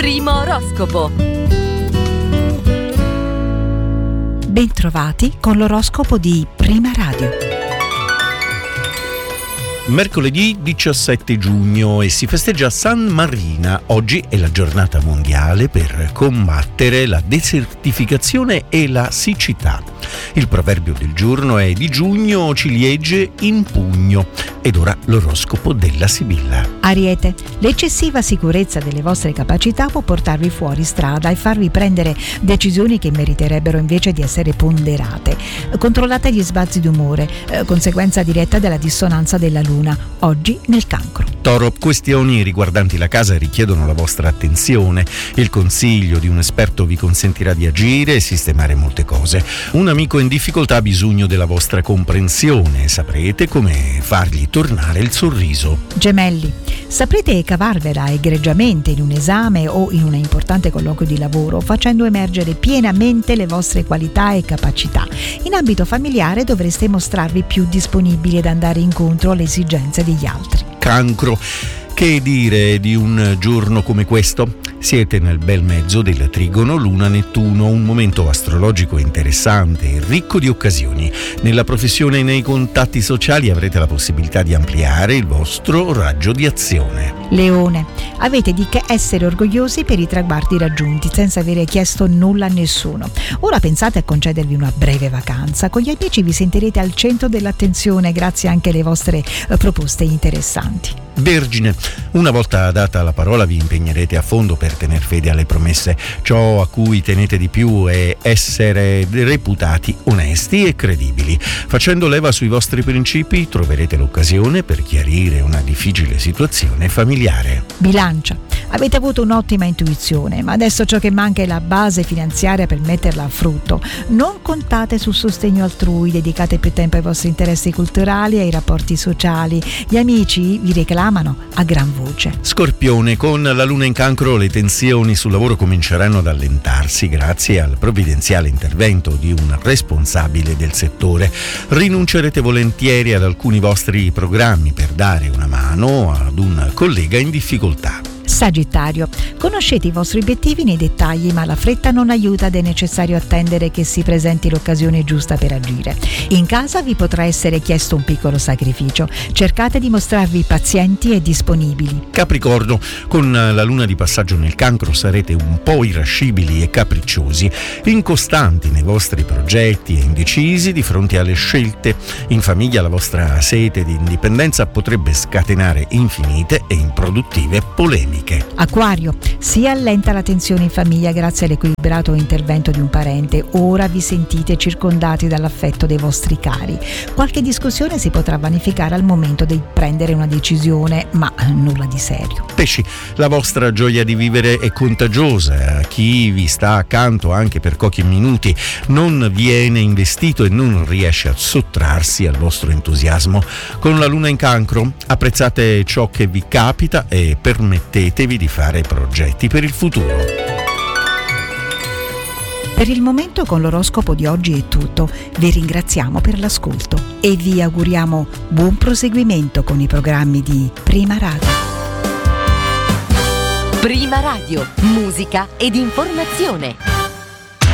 Primo oroscopo. Bentrovati con l'oroscopo di Prima Radio. Mercoledì 17 giugno e si festeggia San Marina. Oggi è la giornata mondiale per combattere la desertificazione e la siccità. Il proverbio del giorno è: di giugno ciliegie in pugno. Ed ora l'oroscopo della Sibilla. Ariete, l'eccessiva sicurezza delle vostre capacità può portarvi fuori strada e farvi prendere decisioni che meriterebbero invece di essere ponderate. Controllate gli sbalzi d'umore, conseguenza diretta della dissonanza della luna, oggi nel Cancro. Toro, questioni riguardanti la casa richiedono la vostra attenzione. Il consiglio di un esperto vi consentirà di agire e sistemare molte cose. Un amico in difficoltà ha bisogno della vostra comprensione. Saprete come fargli tornare il sorriso. Gemelli, saprete cavarvela egregiamente in un esame o in un importante colloquio di lavoro, facendo emergere pienamente le vostre qualità e capacità. In ambito familiare dovreste mostrarvi più disponibili ad andare incontro alle esigenze degli altri. Cancro, che dire di un giorno come questo? Siete nel bel mezzo del trigono Luna-Nettuno, un momento astrologico interessante e ricco di occasioni. Nella professione e nei contatti sociali avrete la possibilità di ampliare il vostro raggio di azione. Leone, avete di che essere orgogliosi per i traguardi raggiunti senza avere chiesto nulla a nessuno. Ora pensate a concedervi una breve vacanza. Con gli amici vi sentirete al centro dell'attenzione grazie anche alle vostre proposte interessanti. Vergine, una volta data la parola vi impegnerete a fondo per tener fede alle promesse. Ciò a cui tenete di più è essere reputati onesti e credibili. Facendo leva sui vostri principi troverete l'occasione per chiarire una difficile situazione familiare. Bilancia, avete avuto un'ottima intuizione, ma adesso ciò che manca è la base finanziaria per metterla a frutto. Non contate sul sostegno altrui, dedicate più tempo ai vostri interessi culturali e ai rapporti sociali. Gli amici vi reclamano a gran voce. Scorpione, con la luna in Cancro le tensioni sul lavoro cominceranno ad allentarsi grazie al provvidenziale intervento di un responsabile del settore. Rinuncerete volentieri ad alcuni vostri programmi per dare una mano ad un collega in difficoltà. Sagittario, conoscete i vostri obiettivi nei dettagli, ma la fretta non aiuta ed è necessario attendere che si presenti l'occasione giusta per agire. In casa vi potrà essere chiesto un piccolo sacrificio. Cercate di mostrarvi pazienti e disponibili. Capricorno, con la luna di passaggio nel Cancro sarete un po' irascibili e capricciosi, incostanti nei vostri progetti e indecisi di fronte alle scelte. In famiglia la vostra sete di indipendenza potrebbe scatenare infinite e improduttive polemiche. Acquario, si allenta la tensione in famiglia grazie all'equilibrato intervento di un parente. Ora vi sentite circondati dall'affetto dei vostri cari. Qualche discussione si potrà vanificare al momento di prendere una decisione, ma nulla di serio. Pesci, la vostra gioia di vivere è contagiosa. Chi vi sta accanto anche per pochi minuti non viene investito e non riesce a sottrarsi al vostro entusiasmo. Con la luna in Cancro apprezzate ciò che vi capita e permettetevi di fare progetti per il futuro. Per il momento con l'oroscopo di oggi è tutto. Vi ringraziamo per l'ascolto e vi auguriamo buon proseguimento con i programmi di Prima Radio. Prima Radio, musica ed informazione.